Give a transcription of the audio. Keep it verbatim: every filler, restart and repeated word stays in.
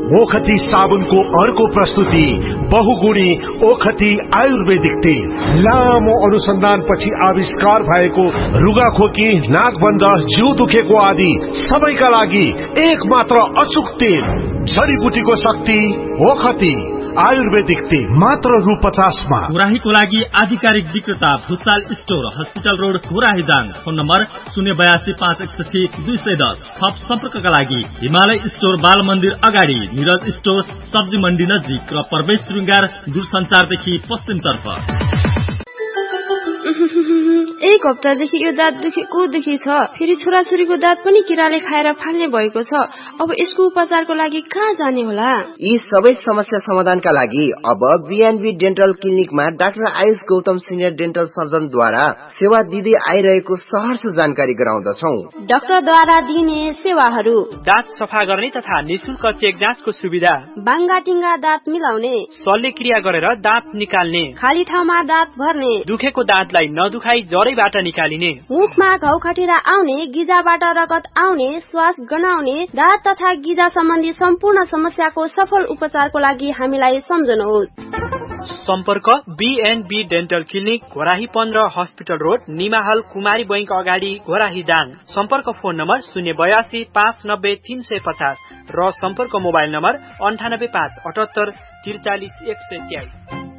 ओखती साबुनको अर्को प्रस्तुति बहुगुणी ओखती आयुर्वेदिक तेल। लामो अनुसन्धानपछि आविष्कार भएको रुगाखोकी, नाकबन्ध, जिउ दुखेको आदि सबैका लागि एक मात्र अचुक तेल। जडीबुटीको शक्ति ओखती आयुर्वेदिक तेल मात्र रु पचासमा। घोराहीको लागि आधिकारिक विक्रेता Bhusal store, hospital road, Ghorahi Dang. Phone number शून्य बयासी पाँच एकसठी दुई सय दस। थप सम्पर्कका लागि हिमालय स्टोर, बाल मन्दिर अगाडि, निरज स्टोर, सब्जी मण्डी नजिक र प्रवेश श्रृंगार दूरसञ्चारदेखि पश्चिमतर्फ। एक हप्तादेखि यो दाँत दुखेको दुखी छ। फेरि छोराछोरीको दाँत पनि किराले खाएर फाल्ने भएको छ। अब यसको उपचारको लागि कहाँ जाने होला? यी सबै समस्या समाधानका लागि अब BNB dental क्लिनिकमा doctor Ayush Gautam senior dental सर्जनद्वारा सेवा दिँदै आइरहेको सहर्ष जानकारी गराउँदछौ। डाक्टरद्वारा दिने सेवाहरू: दाँत सफा गर्ने तथा निशुल्क चेक जाँचको सुविधा, बाङ्गाटिङ्गा दाँत मिलाउने, शल्यक्रिया गरेर दाँत निकाल्ने, खाली ठाउँमा दाँत भर्ने, दुखेको दाँतलाई नदुखाई जरैबाट निकालिने, मुखमा घाउ खटिरा आउने, गिजाबाट रगत आउने, श्वास गनाउने, दाँत तथा गिजा सम्बन्धी सम्पूर्ण समस्याको सफल उपचारको लागि हामीलाई सम्झनुहोस्। सम्पर्क बीएनबी डेन्टल क्लिनिक, घोराही पन्ध्र, हस्पिटल रोड, निमाहल, कुमारी बैंक अगाडि, घोराही दाङ। सम्पर्क फोन नम्बर शून्य बयासी पाँच नब्बे तीन सय पचास र सम्पर्क मोबाइल नम्बर अन्ठानब्बे पाँच अठहत्तर त्रिचालिस एक सय तेइस।